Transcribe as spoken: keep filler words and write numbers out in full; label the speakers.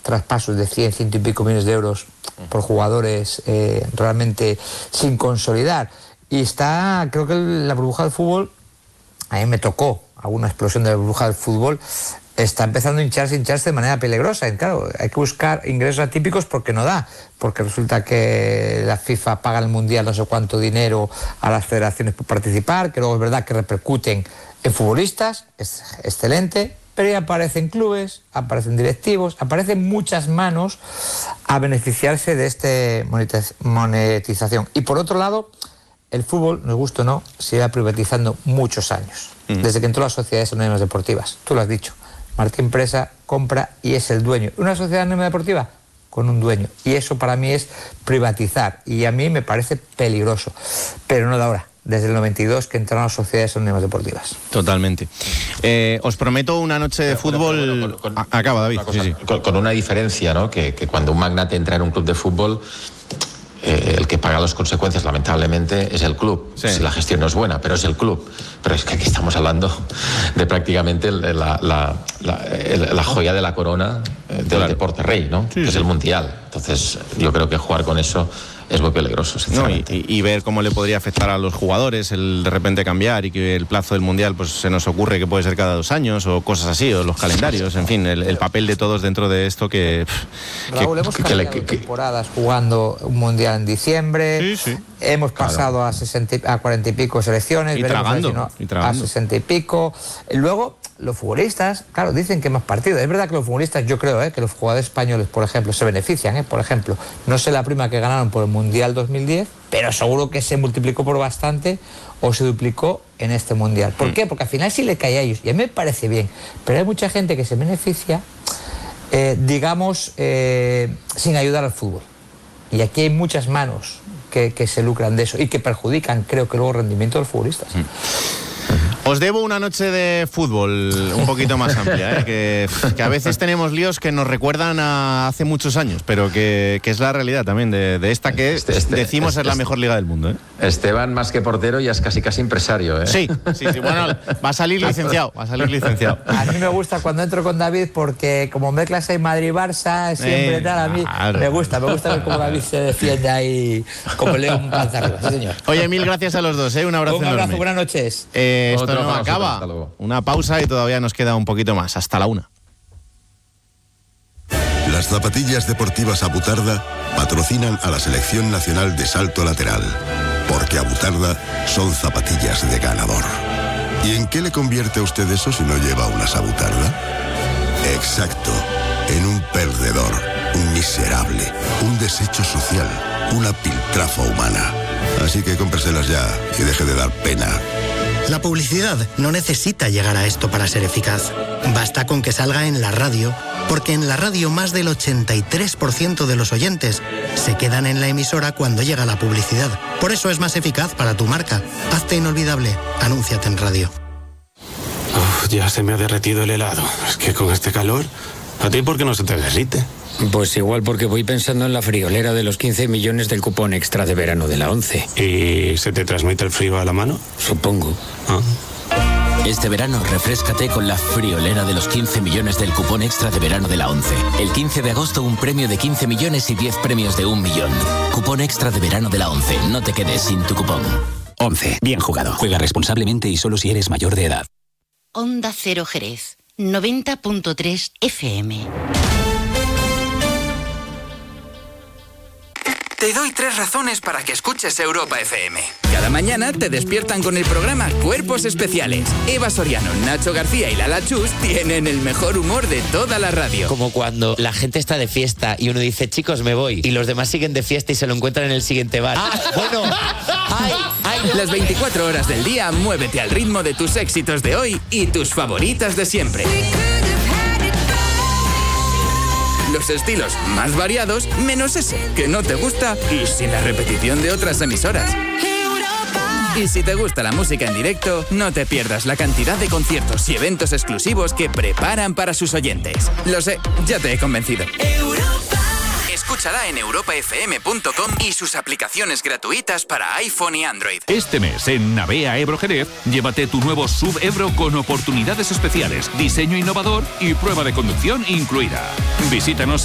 Speaker 1: traspasos de cien, ciento y pico millones de euros por jugadores eh, realmente sin consolidar. Y está, creo que la burbuja del fútbol, a mí me tocó alguna explosión de la burbuja del fútbol, está empezando a hincharse, hincharse de manera peligrosa. Y claro, hay que buscar ingresos atípicos porque no da, porque resulta que la FIFA paga el Mundial no sé cuánto dinero a las federaciones por participar, que luego es verdad que repercuten en futbolistas, es excelente, pero ya aparecen clubes, aparecen directivos, aparecen muchas manos a beneficiarse de esta monetización. Y por otro lado, el fútbol, nos gusta o no, se lleva privatizando muchos años, mm. desde que entró las sociedades anónimas deportivas. Tú lo has dicho, Martín Presa compra y es el dueño. ¿Una sociedad anónima deportiva? Con un dueño. Y eso para mí es privatizar. Y a mí me parece peligroso. Pero no de ahora. Desde el noventa y dos que entraron las sociedades anónimas deportivas.
Speaker 2: Totalmente. Eh, os prometo una noche de
Speaker 3: pero,
Speaker 2: fútbol...
Speaker 3: Pero, bueno, con, con,
Speaker 2: Acaba, David.
Speaker 3: Cosa,
Speaker 2: sí, sí.
Speaker 3: Con, con una diferencia, ¿no? Que, que cuando un magnate entra en un club de fútbol... Eh, el que paga las consecuencias, lamentablemente, es el club. Sí. Si la gestión no es buena, pero es el club. Pero es que aquí estamos hablando de prácticamente la, la, la, la, la joya de la corona del claro. deporte rey, ¿no? Sí, que sí. es el Mundial. Entonces, yo creo que jugar con eso es muy peligroso, sinceramente.
Speaker 2: No, y, y ver cómo le podría afectar a los jugadores el de repente cambiar y que el plazo del Mundial pues se nos ocurre que puede ser cada dos años o cosas así, o los calendarios, en fin, el, el papel de todos dentro de esto que...
Speaker 1: Raúl,
Speaker 2: que,
Speaker 1: hemos
Speaker 2: que,
Speaker 1: cambiado
Speaker 2: que, que,
Speaker 1: temporadas jugando un Mundial en diciembre,
Speaker 2: sí, sí.
Speaker 1: hemos pasado claro. a, sesenta, a cuarenta y pico selecciones,
Speaker 2: y tragando,
Speaker 1: si no,
Speaker 2: y tragando.
Speaker 1: a sesenta y pico. Luego, los futbolistas, claro, dicen que más partidos. Es verdad que los futbolistas, yo creo, eh, que los jugadores españoles, por ejemplo, se benefician, eh, por ejemplo, no sé la prima que ganaron por el Mundial dos mil diez, pero seguro que se multiplicó por bastante o se duplicó en este Mundial. ¿Por mm. qué? Porque al final sí le cae a ellos, y a mí me parece bien, pero hay mucha gente que se beneficia, eh, digamos, eh, sin ayudar al fútbol. Y aquí hay muchas manos que, que se lucran de eso y que perjudican, creo que luego, el rendimiento de los futbolistas. Mm.
Speaker 2: Os debo una noche de fútbol un poquito más amplia, ¿eh? que, que a veces tenemos líos que nos recuerdan a hace muchos años, pero que, que es la realidad también de, de esta que este, este, decimos este, es la mejor liga del mundo. ¿eh?
Speaker 3: Esteban, más que portero, ya es casi casi empresario. ¿eh?
Speaker 2: Sí, sí, sí, bueno, va a salir licenciado, va a salir licenciado.
Speaker 1: A mí me gusta cuando entro con David porque como mezclas en Madrid-Barça, siempre eh, tal, a mí claro. me gusta, me gusta ver cómo David se defiende ahí como león panza arriba, sí, señor.
Speaker 2: Oye, mil gracias a los dos, ¿eh? Un abrazo
Speaker 1: Un abrazo,
Speaker 2: enorme.
Speaker 1: buenas noches.
Speaker 2: Eh, esto no acaba. Una pausa y todavía nos queda un poquito más. Hasta la una.
Speaker 4: Las zapatillas deportivas Abutarda patrocinan a la Selección Nacional de Salto Lateral. Porque Abutarda son zapatillas de ganador. ¿Y en qué le convierte a usted eso si no lleva unas Abutarda? Exacto. En un perdedor, un miserable, un desecho social, una piltrafa humana. Así que cómpreselas ya y deje de dar pena.
Speaker 5: La publicidad no necesita llegar a esto para ser eficaz. Basta con que salga en la radio, porque en la radio más del ochenta y tres por ciento de los oyentes se quedan en la emisora cuando llega la publicidad. Por eso es más eficaz para tu marca. Hazte inolvidable. Anúnciate en radio.
Speaker 6: Uf, ya se me ha derretido el helado. Es que con este calor, ¿a ti por qué no se te derrite?
Speaker 7: Pues igual porque voy pensando en la friolera de los quince millones del cupón extra de verano de la ONCE.
Speaker 6: ¿Y se te transmite el frío a la mano?
Speaker 7: Supongo.
Speaker 6: Ah.
Speaker 8: Este verano refréscate con la friolera de los quince millones del cupón extra de verano de la ONCE. El quince de agosto un premio de quince millones y diez premios de un millón. Cupón extra de verano de la ONCE. No te quedes sin tu cupón.
Speaker 9: ONCE. Bien jugado. Juega responsablemente y solo si eres mayor de edad.
Speaker 10: Onda Cero Jerez. noventa punto tres F M.
Speaker 11: Te doy tres razones para que escuches Europa F M. Cada mañana te despiertan con el programa Cuerpos Especiales. Eva Soriano, Nacho García y Lala Chus tienen el mejor humor de toda la radio.
Speaker 12: Como cuando la gente está de fiesta y uno dice, chicos, me voy, y los demás siguen de fiesta y se lo encuentran en el siguiente bar. Ah, bueno, ay, ay.
Speaker 11: Las veinticuatro horas del día, muévete al ritmo de tus éxitos de hoy y tus favoritas de siempre. Los estilos más variados, menos ese que no te gusta y sin la repetición de otras emisoras. Y si te gusta la música en directo, no te pierdas la cantidad de conciertos y eventos exclusivos que preparan para sus oyentes. Lo sé, ya te he convencido. Escúchala en europa f m punto com y sus aplicaciones gratuitas para iPhone y Android.
Speaker 13: Este mes en Navea Ebro Jerez, llévate tu nuevo S U V Ebro con oportunidades especiales, diseño innovador y prueba de conducción incluida. Visítanos